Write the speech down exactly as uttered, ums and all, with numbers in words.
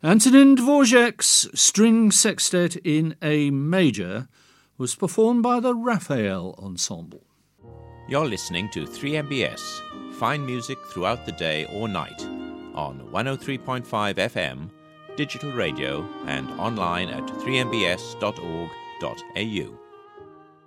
Antonin Dvorak's String Sextet in A Major was performed by the Raphael Ensemble. You're listening to three M B S, fine music throughout the day or night, on one oh three point five F M, digital radio, and online at three m b s dot org dot a u.